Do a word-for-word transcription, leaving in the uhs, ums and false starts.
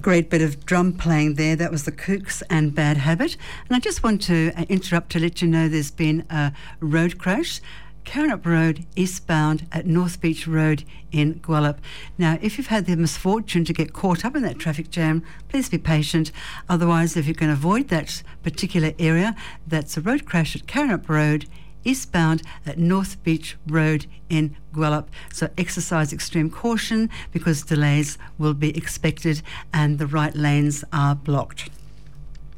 great bit of drum playing there. That was the Kooks and Bad Habit. And I just want to uh, interrupt to let you know there's been a road crash. Karrinyup Road eastbound at North Beach Road in Gwelup. Now, if you've had the misfortune to get caught up in that traffic jam, please be patient. Otherwise, if you can avoid that particular area, that's a road crash at Karrinyup Road eastbound at North Beach Road in Gwelup. So exercise extreme caution because delays will be expected and the right lanes are blocked.